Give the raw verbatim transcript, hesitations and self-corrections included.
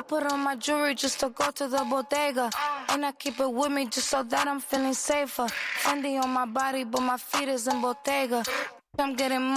put on my jewelry just to go to the bodega. And I keep it with me just so that I'm feeling safer. Fendi on my body, but my feet is in Bottega. I'm getting